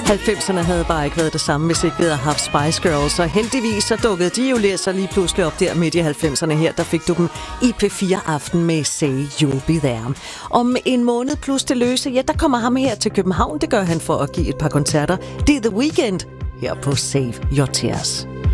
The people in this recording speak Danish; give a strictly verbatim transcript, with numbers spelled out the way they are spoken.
halvfemserne havde bare ikke været det samme, hvis ikke vi havde haft Spice Girls, og heldigvis så dukkede de jo læser lige pludselig op der midt i halvfemserne her. Der fik du dem i P fire Aften med Say You'll Be There. Om en måned plus det løse, ja, der kommer ham her til København. Det gør han for at give et par koncerter. Det er The Weeknd her på Save Your Tears.